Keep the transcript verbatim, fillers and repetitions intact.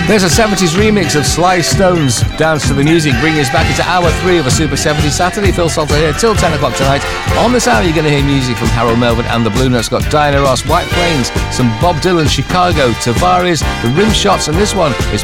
There's a seventies remix of Sly Stone's Dance to the Music, bringing us back into hour three of a Super seventies Saturday. Phil Salter here till ten o'clock tonight. On this hour, you're going to hear music from Harold Melvin and the Blue Notes. Got Diana Ross, White Plains, some Bob Dylan, Chicago, Tavares, the Rim Shots, and this one is